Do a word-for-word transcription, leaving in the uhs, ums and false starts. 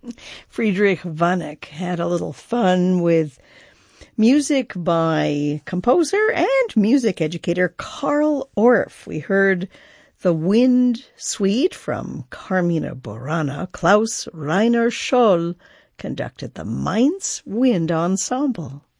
Friedrich Vonnegut had a little fun with music by composer and music educator Carl Orff. We heard The Wind Suite from Carmina Burana. Klaus Rainer Scholl conducted the Mainz Wind Ensemble.